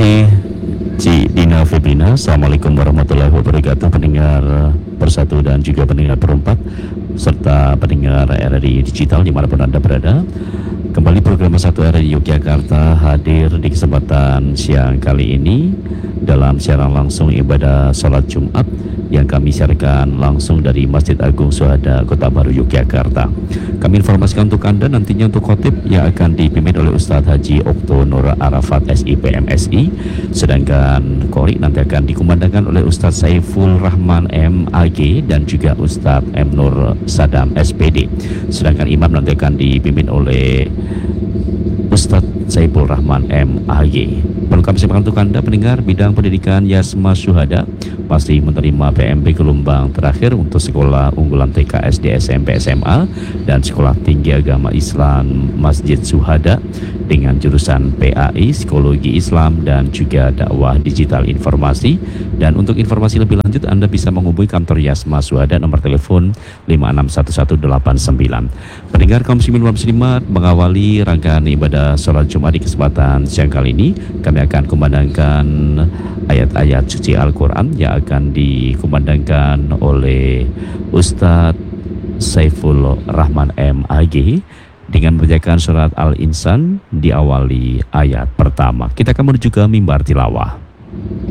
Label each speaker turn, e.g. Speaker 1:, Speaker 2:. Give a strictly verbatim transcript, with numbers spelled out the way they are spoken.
Speaker 1: kasih Ci Dina Febrina. Assalamualaikum warahmatullahi wabarakatuh, pendengar Persatu dan juga pendengar Perempat serta pendengar R R I Digital dimanapun Anda berada. Kembali program Persatu R R I Yogyakarta hadir di kesempatan siang kali ini dalam siaran langsung ibadah sholat Jumat yang kami siarkan langsung dari Masjid Agung Syuhada Kota Baru Yogyakarta. Kami informasikan untuk Anda nantinya untuk khotib yang akan dipimpin oleh Ustadz Haji Okto Nur Arafat S I P M S I, sedangkan Qori nanti akan dikumandangkan oleh Ustadz Saiful Rahman M A G dan juga Ustadz M Nur Sadam S P D, sedangkan imam nanti akan dipimpin oleh Ustadz Saiful Rahman M A G. Perlu kami sampaikan untuk Anda pendengar, bidang pendidikan Yasma Syuhada masih menerima P M B gelombang terakhir untuk sekolah unggulan T K, S D, S M P, S M A dan sekolah tinggi agama Islam Masjid Syuhada dengan jurusan P A I, Psikologi Islam dan juga dakwah digital informasi. Dan untuk informasi lebih lanjut Anda bisa menghubungi kantor Yasma Syuhada nomor telepon lima enam satu satu delapan sembilan. Pendengar kaum muslimin wal muslimat, mengawali rangkaian ibadah sholat Jumat di kesempatan siang kali ini, kami akan kumandangkan ayat-ayat suci Al-Quran yang akan dikumandangkan oleh Ustadz Saiful Rahman M A G dengan membacakan surat Al-Insan diawali ayat pertama. Kita akan menuju ke mimbar tilawah.